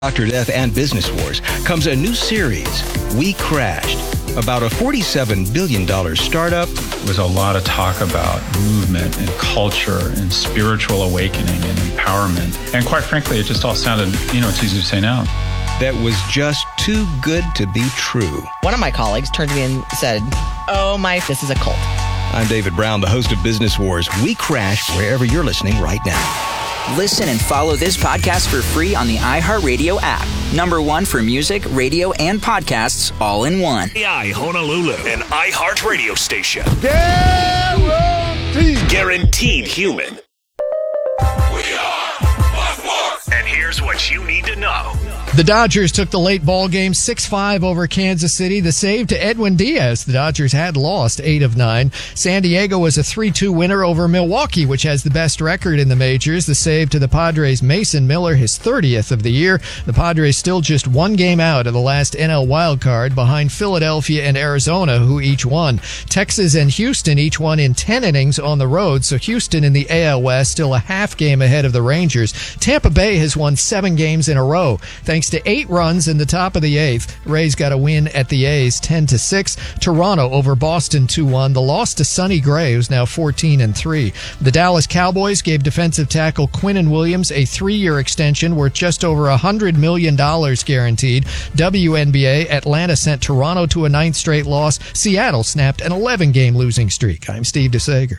Dr. Death and Business Wars comes a new series, We Crashed, about a $47 billion startup. There was a lot of talk about movement and culture and spiritual awakening and empowerment. And quite frankly, it just all sounded, it's easy to say now. That was just too good to be true. One of my colleagues turned to me and said, this is a cult. I'm David Brown, the host of Business Wars. We Crashed wherever you're listening right now. Listen and follow this podcast for free on the iHeartRadio app. #1 for music, radio, and podcasts all in one. AI Honolulu, an iHeartRadio station. Guaranteed human. We are Buzzwords. And here's what you need to know. The Dodgers took the late ball game 6-5 over Kansas City. The save to Edwin Diaz. The Dodgers had lost 8 of 9. San Diego was a 3-2 winner over Milwaukee, which has the best record in the majors. The save to the Padres' Mason Miller, his 30th of the year. The Padres still just one game out of the last NL wildcard behind Philadelphia and Arizona, who each won. Texas and Houston each won in 10 innings on the road, so Houston in the AL West still a half game ahead of the Rangers. Tampa Bay has won 7 games in a row, thanks to 8 runs in the top of the 8th. Rays got a win at the A's 10-6. Toronto over Boston 2-1. The loss to Sonny Gray, who's now 14-3. The Dallas Cowboys gave defensive tackle Quinnen Williams a 3-year extension worth just over $100 million guaranteed. WNBA, Atlanta sent Toronto to a 9th straight loss. Seattle snapped an 11-game losing streak. I'm Steve DeSager.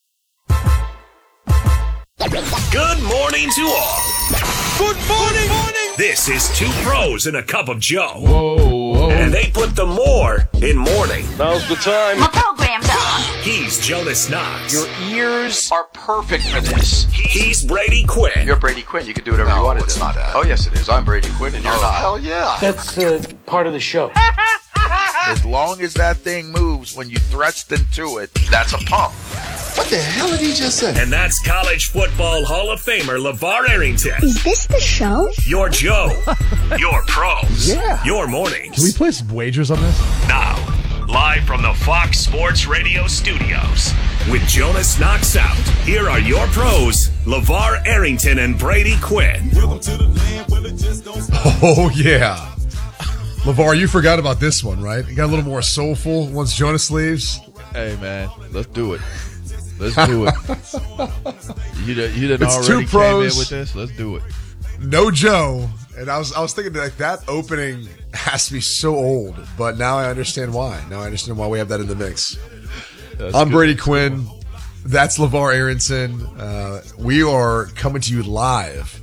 Good morning to all. Good morning. This is 2 pros and a cup of Joe. Whoa. And they put the more in morning. Now's the time. My program's on. He's Jonas Knox. Your ears are perfect for this. He's Brady Quinn. You're Brady Quinn. You can do whatever you want to do. It's not that. Oh, yes, it is. I'm Brady Quinn, and you're not. Hell yeah. That's part of the show. As long as that thing moves when you thrust into it, that's a pump. What the hell did he just say? And that's College Football Hall of Famer LeVar Arrington. Is this the show? Your Joe. Your pros. Yeah. Your mornings. Can we play some wagers on this? Now, live from the Fox Sports Radio studios, with Jonas Knox out, here are your pros, LeVar Arrington and Brady Quinn. Oh, yeah. LeVar, you forgot about this one, right? You got a little more soulful once Jonas leaves. Hey, man, let's do it. Let's do it. You didn't It's already 2 pros, came in with this. Let's do it. No Joe. And I was thinking like that opening has to be so old, but now I understand why. Now I understand why we have that in the mix. I'm Brady Quinn. That's LeVar Arrington. We are coming to you live,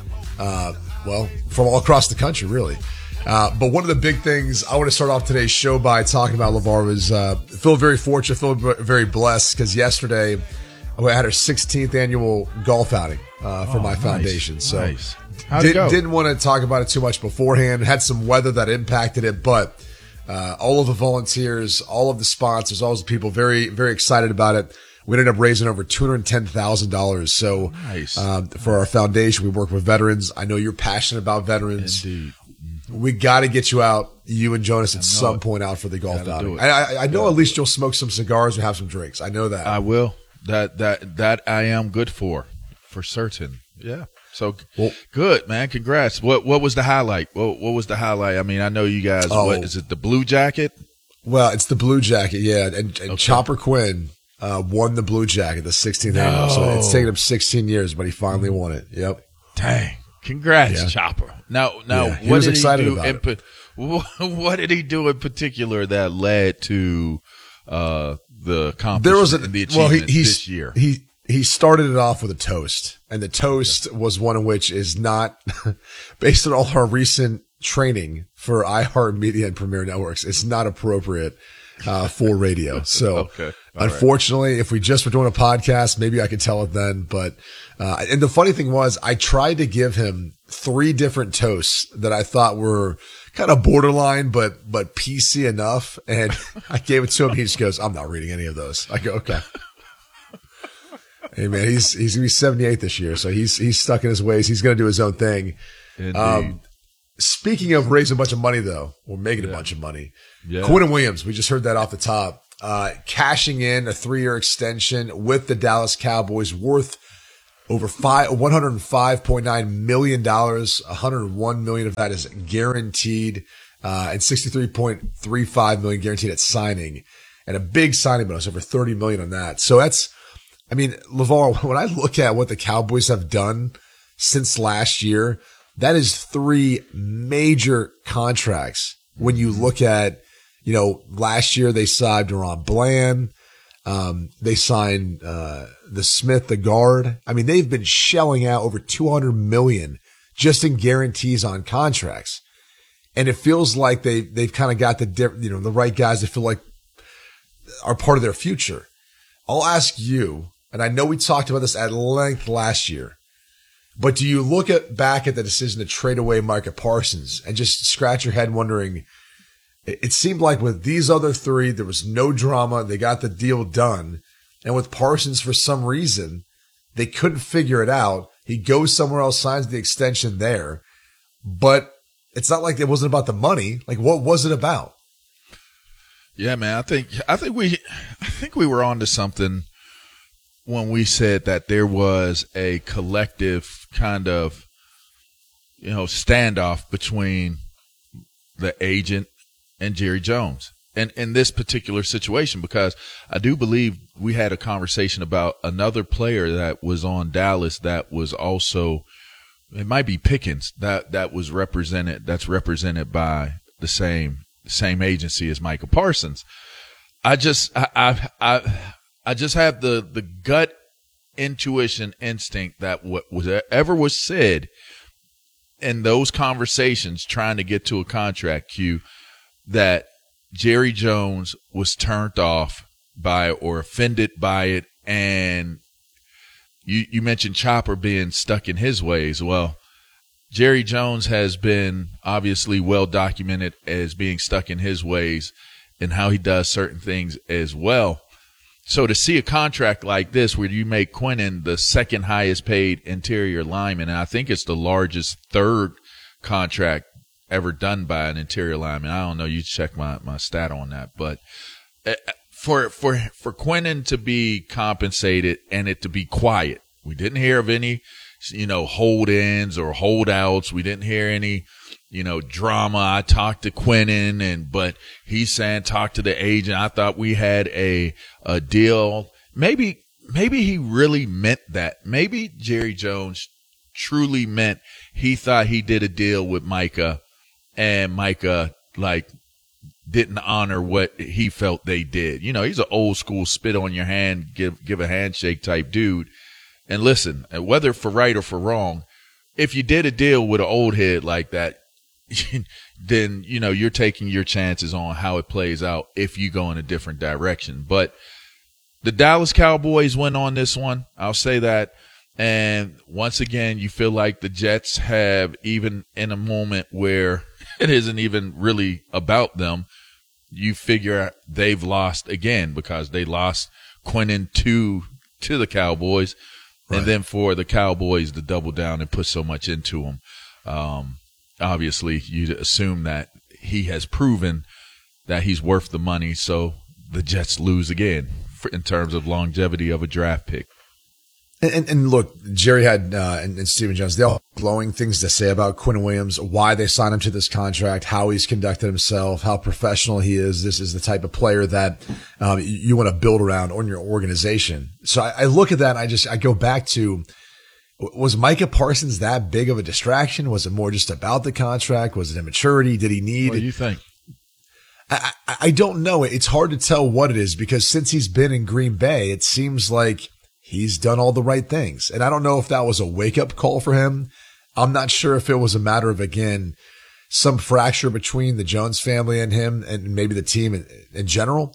from all across the country, really. But one of the big things I want to start off today's show by talking about, LeVar, was feel very fortunate, feel very blessed, because yesterday I had our 16th annual golf outing for my foundation. So nice. Didn't want to talk about it too much beforehand. Had some weather that impacted it, but all of the volunteers, all of the sponsors, all of the people very, very excited about it. We ended up raising over $210,000. So nice. For our foundation, we work with veterans. I know you're passionate about veterans. Indeed. We got to get you out, you and Jonas, at some point out for the golf outing. I know at least you'll smoke some cigars and have some drinks. I know that. I will. That I am good for certain. Yeah. So good, man. Congrats. What was the highlight? What was the highlight? I mean, I know you guys. What is it? The Blue Jacket? Well, it's the Blue Jacket, yeah. And Chopper Quinn won the Blue Jacket, the 16th annual. So it's taken him 16 years, but he finally won it. Yep. Dang. Congrats, Chopper. Now, he was excited about it. What did he do in particular that led to the accomplishment? There was the achievement this year. He started it off with a toast, and the toast was one of which is not based on all our recent training for iHeartMedia and Premier Networks. It's not appropriate for radio. So unfortunately, if we just were doing a podcast, maybe I could tell it then. But and the funny thing was, I tried to give him 3 different toasts that I thought were kind of borderline, but PC enough. And I gave it to him. He just goes, "I'm not reading any of those." I go, "Okay." Hey man, he's gonna be 78 this year, so he's stuck in his ways. He's gonna do his own thing. Speaking of raising a bunch of money, though, or making a bunch of money, Quinnen Williams, we just heard that off the top, cashing in a 3-year extension with the Dallas Cowboys worth over $105.9 million. $101 million of that is guaranteed, and $63.35 million guaranteed at signing, and a big signing bonus, over $30 million on that. So that's, I mean, LeVar, when I look at what the Cowboys have done since last year, that is 3 major contracts. When you look at, last year they signed DeRon Bland. They signed, the Smith, the guard. I mean, they've been shelling out over $200 million just in guarantees on contracts. And it feels like they've kind of got the right guys that feel like are part of their future. I'll ask you, and I know we talked about this at length last year, but do you look back at the decision to trade away Micah Parsons and just scratch your head wondering, it seemed like with these other 3, there was no drama. They got the deal done. And with Parsons, for some reason, they couldn't figure it out. He goes somewhere else, signs the extension there. But it's not like it wasn't about the money. Like, what was it about? Yeah, man, I think we were onto something when we said that there was a collective kind of, standoff between the agent and Jerry Jones. And in this particular situation, because I do believe we had a conversation about another player that was on Dallas that was also, it might be Pickens, that was represented by the same agency as Micah Parsons. I just have the gut intuition instinct that whatever was said in those conversations trying to get to a contract, Q, that Jerry Jones was turned off by it or offended by it. And you mentioned Chopper being stuck in his ways. Well, Jerry Jones has been obviously well documented as being stuck in his ways and how he does certain things as well. So to see a contract like this where you make Quinnen the second highest paid interior lineman, and I think it's the largest third contract ever done by an interior lineman. I don't know. You check my stat on that, but for Quinnen to be compensated and it to be quiet, we didn't hear of any, hold-ins or holdouts. We didn't hear any, drama. I talked to Quinnen but he's saying talk to the agent. I thought we had a deal. Maybe he really meant that. Maybe Jerry Jones truly meant he thought he did a deal with Micah. And Micah, didn't honor what he felt they did. He's an old school spit on your hand, give a handshake type dude. And listen, whether for right or for wrong, if you did a deal with an old head like that, then, you're taking your chances on how it plays out if you go in a different direction. But the Dallas Cowboys went on this one. I'll say that. And once again, you feel like the Jets have, even in a moment where it isn't even really about them, you figure they've lost again because they lost Quinnen to the Cowboys. Right. And then for the Cowboys to double down and put so much into them, obviously you'd assume that he has proven that he's worth the money. So the Jets lose again in terms of longevity of a draft pick. And look, Jerry had and Stephen Jones, they all have glowing things to say about Quinnen Williams, why they signed him to this contract, how he's conducted himself, how professional he is. This is the type of player that you want to build around on your organization. So I look at that and I go back to, was Micah Parsons that big of a distraction? Was it more just about the contract? Was it immaturity? Did he need? What do you think? I don't know. It's hard to tell what it is because since he's been in Green Bay, it seems like he's done all the right things. And I don't know if that was a wake-up call for him. I'm not sure if it was a matter of, again, some fracture between the Jones family and him and maybe the team in general.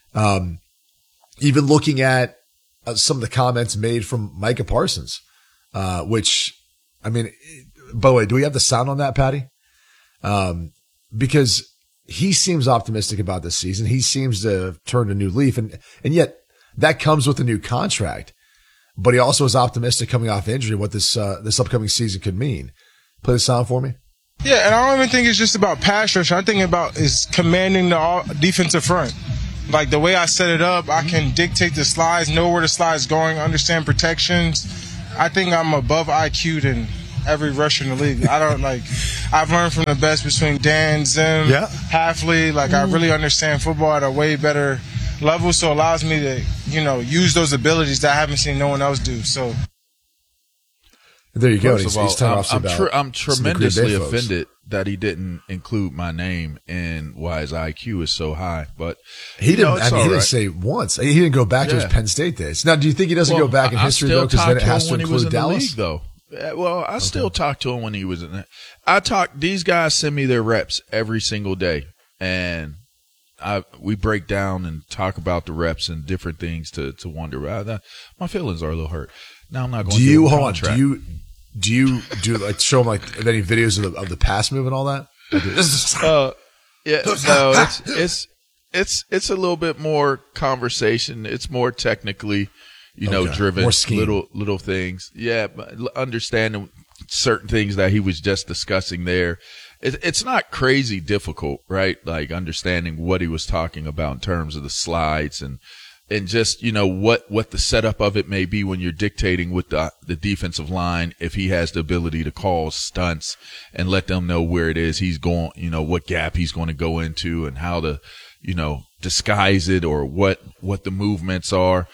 Even looking at some of the comments made from Micah Parsons, which, I mean, by the way, do we have the sound on that, Patty? Because he seems optimistic about this season. He seems to have turned a new leaf. And yet that comes with a new contract. But he also is optimistic coming off injury what this upcoming season could mean. Play the sound for me. Yeah, and I don't even think it's just about pass rush. I'm thinking about is commanding the defensive front. Like the way I set it up, I can dictate the slides, know where the slide's going, understand protections. I think I'm above IQ than every rusher in the league. I've learned from the best between Dan, Zim, Halfley. I really understand football at a way better level, so it allows me to, use those abilities that I haven't seen no one else do. So there you go. I'm tremendously offended that he didn't include my name and why his IQ is so high. But he didn't. He didn't say once. He didn't go back to his Penn State days. Now, do you think he doesn't go back in history though? Because then it has to include Dallas. Well, I still talk to him when he was in it. These guys send me their reps every single day, and we break down and talk about the reps and different things to wonder. My feelings are a little hurt. Now I'm not going to do hold on. Do you show them any videos of the pass move and all that? It's a little bit more conversation. It's more technically, driven, little things. Yeah, but understanding certain things that he was just discussing there. It's not crazy difficult, right? Like understanding what he was talking about in terms of the slides and just, what the setup of it may be when you're dictating with the defensive line, if he has the ability to call stunts and let them know where it is he's going, what gap he's going to go into and how to, disguise it or what the movements are.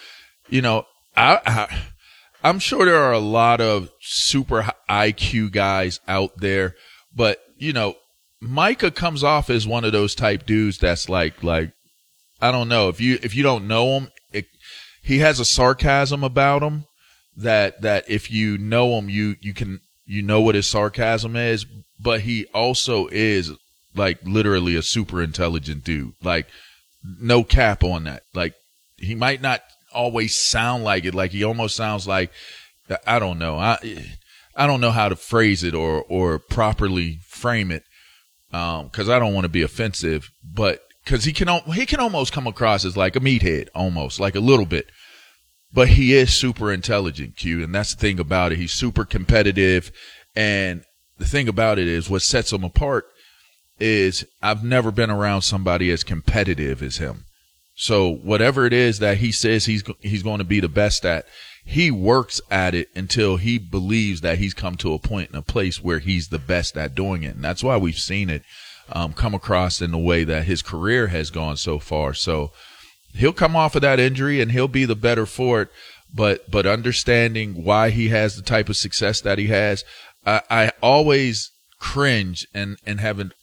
I'm sure there are a lot of super IQ guys out there, but, Micah comes off as one of those type dudes that's like, I don't know, if you don't know him, he has a sarcasm about him that if you know him, you know what his sarcasm is, but he also is literally a super intelligent dude. No cap on that. He might not always sound like it. He almost sounds like, I don't know. I don't know how to phrase it or properly frame it. 'Cause I don't want to be offensive, but because he can almost come across as like a meathead, almost like a little bit, but he is super intelligent, Q, and that's the thing about it. He's super competitive, and the thing about it is what sets him apart is I've never been around somebody as competitive as him. So whatever it is that he says he's going to be the best at, he works at it until he believes that he's come to a point in a place where he's the best at doing it, and that's why we've seen it come across in the way that his career has gone so far. So he'll come off of that injury and he'll be the better for it. But understanding why he has the type of success that he has, I always cringe and have a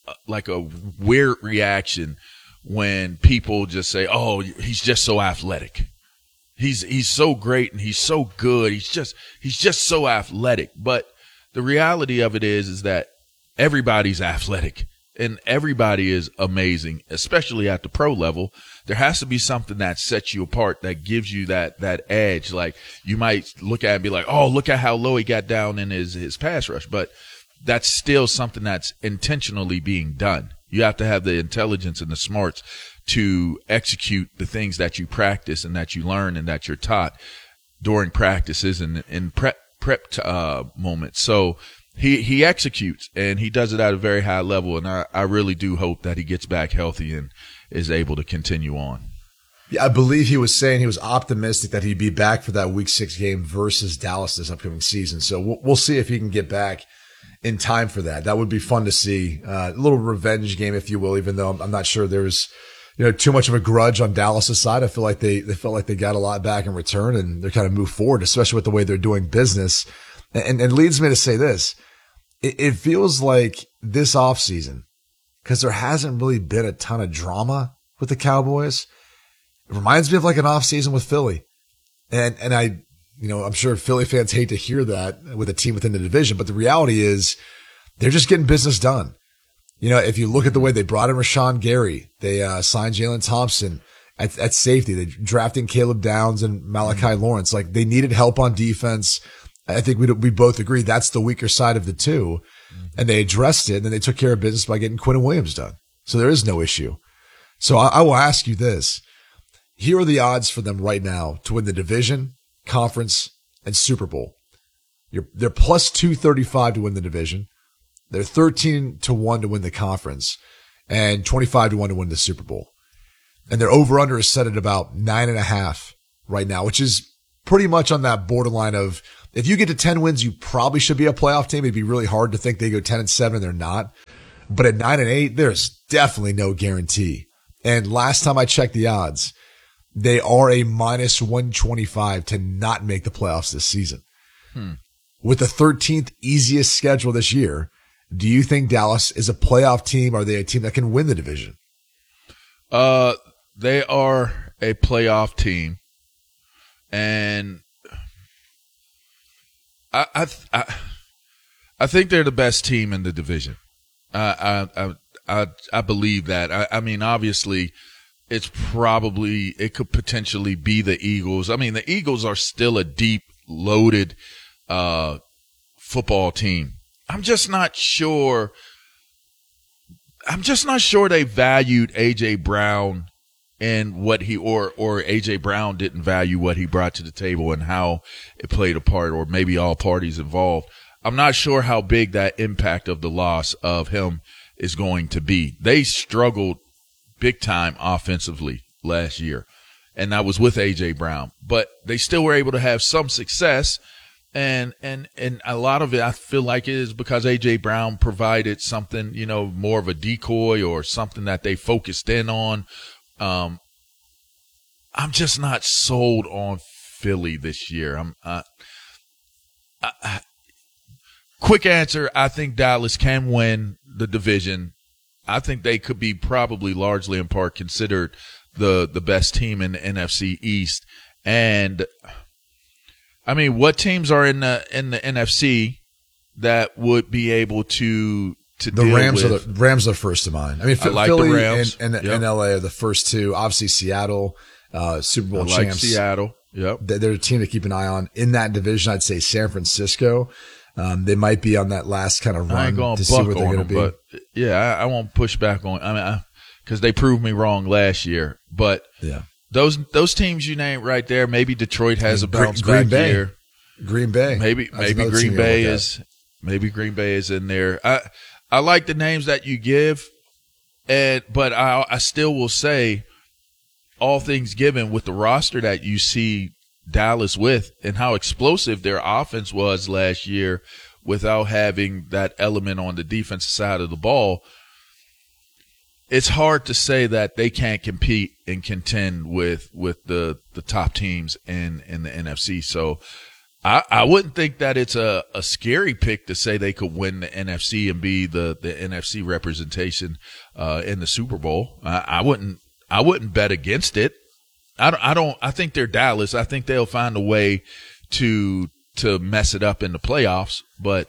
weird reaction when people just say, "Oh, he's just so athletic. He's so great and he's so good. He's just so athletic." But the reality of it is that everybody's athletic. And everybody is amazing, especially at the pro level. There has to be something that sets you apart, that gives you that edge. You might look at it and be like, "Oh, look at how low he got down in his pass rush." But that's still something that's intentionally being done. You have to have the intelligence and the smarts to execute the things that you practice and that you learn and that you're taught during practices and in prep moments. So He executes, and he does it at a very high level, and I really do hope that he gets back healthy and is able to continue on. Yeah, I believe he was saying he was optimistic that he'd be back for that Week 6 game versus Dallas this upcoming season. So we'll see if he can get back in time for that. That would be fun to see. A little revenge game, if you will, even though I'm not sure there's too much of a grudge on Dallas' side. I feel like they felt like they got a lot back in return, and they're kind of moved forward, especially with the way they're doing business. And leads me to say this. It feels like this offseason, because there hasn't really been a ton of drama with the Cowboys. It reminds me of an offseason with Philly. And I'm sure Philly fans hate to hear that with a team within the division, but the reality is they're just getting business done. If you look at the way they brought in Rashawn Gary, they signed Jalen Thompson at safety. They drafted Caleb Downs and Malachi Lawrence. They needed help on defense. I think we both agree that's the weaker side of the two, and they addressed it, and then they took care of business by getting Quinnen Williams done. So there is no issue. So I will ask you this. Here are the odds for them right now to win the division, conference, and Super Bowl. They're plus 235 to win the division. They're 13-1 to win the conference, and 25-1 to win the Super Bowl. And their over-under is set at about 9.5 right now, which is pretty much on that borderline of If you get to 10 wins, you probably should be a playoff team. It'd be really hard to think they go 10-7 and they're not. But at 9-8, there's definitely no guarantee. And last time I checked the odds, they are a minus 125 to not make the playoffs this season. With the 13th easiest schedule this year, do you think Dallas is a playoff team? Are they a team that can win the division? They are a playoff team, and I think they're the best team in the division. I believe that. I mean, obviously, it could potentially be the Eagles. I mean, the Eagles are still a deep, loaded football team. I'm just not sure they valued A.J. Brown and what he or A.J. Brown didn't value what he brought to the table and how it played a part, or maybe all parties involved. I'm not sure how big that impact of the loss of him is going to be. They struggled big time offensively last year, and that was with A.J. Brown. But they still were able to have some success, and a lot of it I feel like it is because A.J. Brown provided something, more of a decoy or something that they focused in on. I'm just not sold on Philly this year. Quick answer, I think Dallas can win the division. I think they could be probably largely in part considered the best team in the NFC East. And I mean, what teams are in the NFC that would be able to the Rams with? The Rams are first to mind. I mean, like Philly the Rams. and LA are the first two. Obviously, Seattle, Super Bowl champs. Like Seattle. Yep. They're a team to keep an eye on in that division. I'd say San Francisco. They might be on that last kind of run to see what they're going to be. But yeah, I won't push back on. Because they proved me wrong last year. But yeah, those teams you named right there, maybe Detroit has a bounce back year. Green Bay, maybe Green Bay is in there. I like the names that you give, but I still will say, all things given, with the roster that you see Dallas with and how explosive their offense was last year without having that element on the defensive side of the ball, it's hard to say that they can't compete and contend with the top teams in the NFC. So I wouldn't think that it's a scary pick to say they could win the NFC and be the NFC representation in the Super Bowl. I wouldn't bet against it. I think they're Dallas. I think they'll find a way to mess it up in the playoffs, but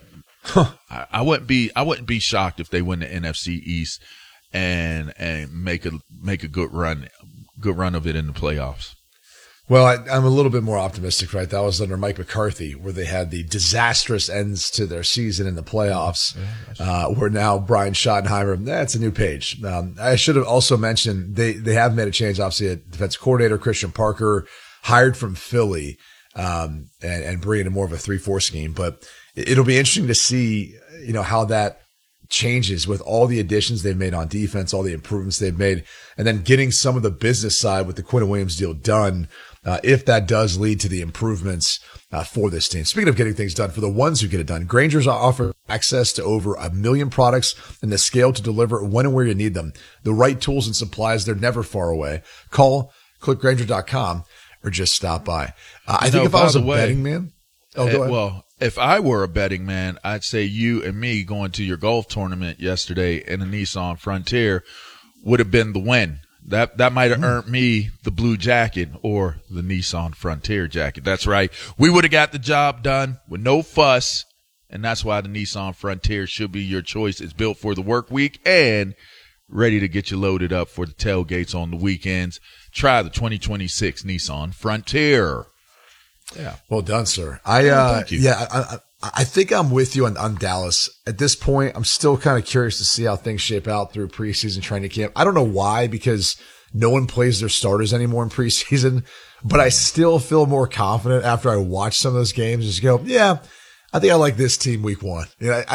I wouldn't be shocked if they win the NFC East and make a good run of it in the playoffs. Well, I'm a little bit more optimistic, right? That was under Mike McCarthy, where they had the disastrous ends to their season in the playoffs. Where now Brian Schottenheimer, that's a new page. I should have also mentioned they have made a change, obviously, a defensive coordinator, Christian Parker, hired from Philly, and bringing in more of a 3-4 scheme. But it'll be interesting to see, how that changes with all the additions they've made on defense, all the improvements they've made, and then getting some of the business side with the Quinn Williams deal done. If that does lead to the improvements for this team. Speaking of getting things done, for the ones who get it done, Grainger's offer access to over 1 million products and the scale to deliver when and where you need them. The right tools and supplies, they're never far away. Call, click Grainger.com, or just stop by. I think if I was a betting man, go ahead. Well, if I were a betting man, I'd say you and me going to your golf tournament yesterday in the Nissan Frontier would have been the win. That might have earned me the blue jacket or the Nissan Frontier jacket. That's right. We would have got the job done with no fuss, and that's why the Nissan Frontier should be your choice. It's built for the work week and ready to get you loaded up for the tailgates on the weekends. Try the 2026 Nissan Frontier. Yeah. Well done, sir. Thank you. Yeah, I think I'm with you on Dallas. At this point, I'm still kind of curious to see how things shape out through preseason training camp. I don't know why, because no one plays their starters anymore in preseason, but I still feel more confident after I watch some of those games. Just go, yeah, I think I like this team week one.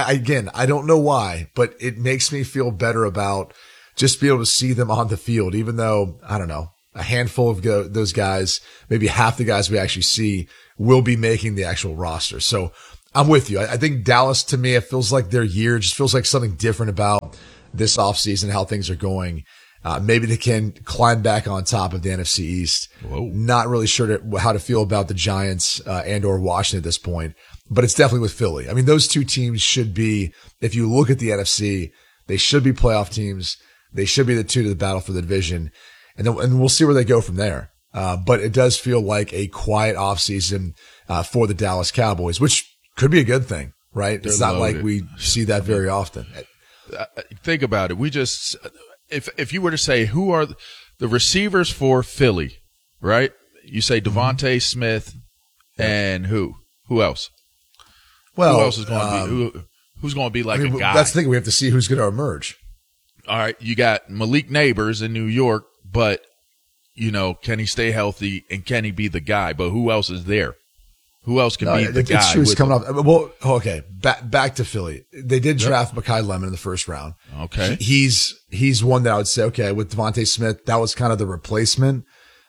I don't know why, but it makes me feel better about just being able to see them on the field, even though, I don't know, a handful of those guys, maybe half the guys we actually see, will be making the actual roster. So I'm with you. I think Dallas, to me, it feels like their year. It just feels like something different about this offseason, how things are going. Maybe they can climb back on top of the NFC East. Whoa. Not really sure how to feel about the Giants and or Washington at this point, but it's definitely with Philly. I mean, those two teams should be, if you look at the NFC, they should be playoff teams. They should be the two to the battle for the division, and we'll see where they go from there. But it does feel like a quiet offseason for the Dallas Cowboys, which could be a good thing, right? It's not like we see that very often. Think about it. We just, if you were to say who are the receivers for Philly, right? You say Devontae Smith and who else? Well, who else is going to be who's going to be like a guy? That's the thing. We have to see who's going to emerge. All right, you got Malik Neighbors in New York, but can he stay healthy and can he be the guy? But who else is there? Who else can be the guy? It's true. He's coming off. Well, okay. Back to Philly. They did draft Mekhi Lemon in the first round. Okay. He's one that I would say, okay, with Devontae Smith, that was kind of the replacement.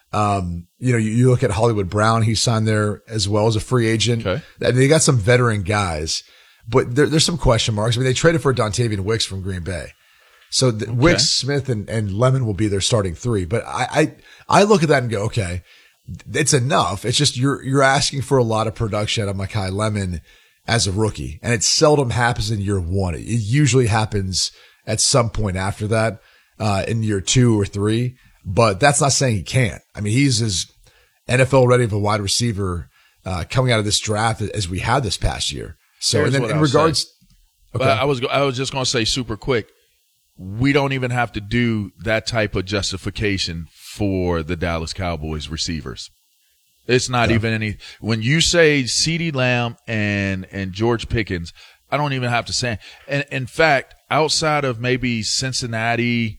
You look at Hollywood Brown, he signed there as well as a free agent. Okay. They got some veteran guys, but there's some question marks. I mean, they traded for Dontavian Wicks from Green Bay. So Wicks, Smith, and Lemon will be their starting three. But I look at that and go, okay, it's enough. It's just you're asking for a lot of production out of Mekhi Lemon as a rookie, and it seldom happens in year one. It usually happens at some point after that, in year 2 or 3. But that's not saying he can't. I mean, he's as NFL ready of a wide receiver coming out of this draft as we had this past year. So, and then in regards, okay. I was just going to say super quick. We don't even have to do that type of justification for the Dallas Cowboys receivers. It's not even any. When you say CeeDee Lamb and George Pickens, I don't even have to say. And in fact, outside of maybe Cincinnati,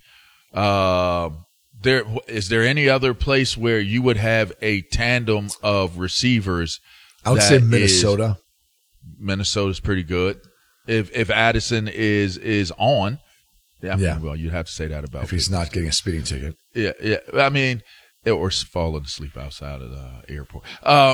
is there any other place where you would have a tandem of receivers? I would say Minnesota. Minnesota's pretty good. If Addison is on. Yeah. Well, you'd have to say that about if he's not getting a speeding ticket. Yeah. I mean, or falling asleep outside of the airport.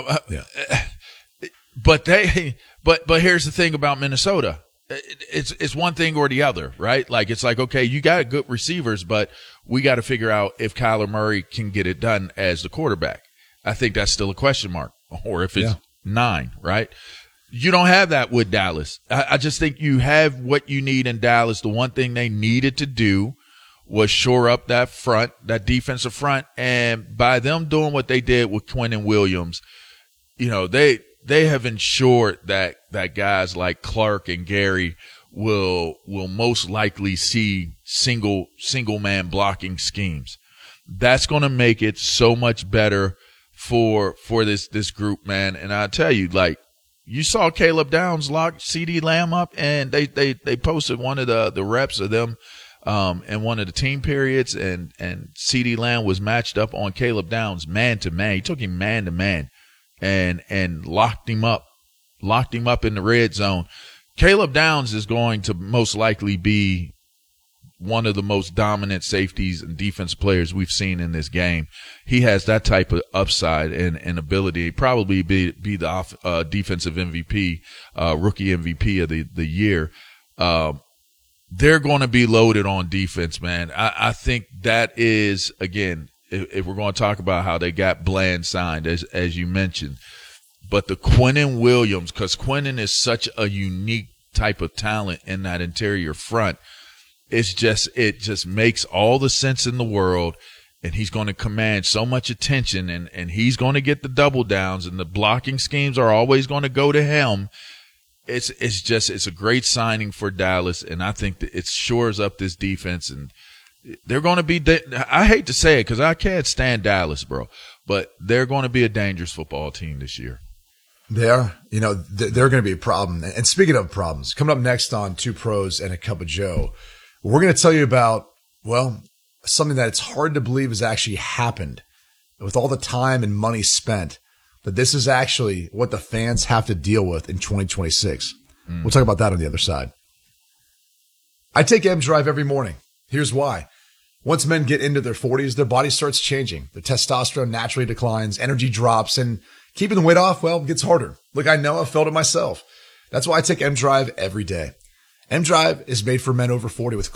But here's the thing about Minnesota. It's one thing or the other, right? Like, it's like, okay, you got good receivers, but we got to figure out if Kyler Murray can get it done as the quarterback. I think that's still a question mark, or if it's 9, right? You don't have that with Dallas. I just think you have what you need in Dallas. The one thing they needed to do was shore up that front, that defensive front. And by them doing what they did with Quinnen Williams, they have ensured that guys like Clark and Gary will most likely see single man blocking schemes. That's going to make it so much better for this group, man. And I tell you, like, you saw Caleb Downs lock CeeDee Lamb up, and they posted one of the reps of them in one of the team periods, and CeeDee Lamb was matched up on Caleb Downs man to man. He took him man to man and locked him up in the red zone. Caleb Downs is going to most likely be one of the most dominant safeties and defense players we've seen in this game. He has that type of upside and ability. Probably be the defensive MVP, rookie MVP of the year. They're going to be loaded on defense, man. I think that is, again, if we're going to talk about how they got Bland signed, as you mentioned, but the Quinnen Williams, because Quinnen is such a unique type of talent in that interior front. It just makes all the sense in the world, and he's going to command so much attention, and he's going to get the double downs, and the blocking schemes are always going to go to him. It's a great signing for Dallas, and I think that it shores up this defense, and they're going to be, I hate to say it because I can't stand Dallas, bro, but they're going to be a dangerous football team this year. They are. They're going to be a problem. And speaking of problems, coming up next on Two Pros and a Cup of Joe, we're going to tell you about, something that it's hard to believe has actually happened with all the time and money spent, that this is actually what the fans have to deal with in 2026. We'll talk about that on the other side. I take M-Drive every morning. Here's why. Once men get into their 40s, their body starts changing. Their testosterone naturally declines, energy drops, and Keeping the weight off, well, gets harder. Look, I know I've felt it myself. That's why I take M-Drive every day. M-Drive is made for men over 40 with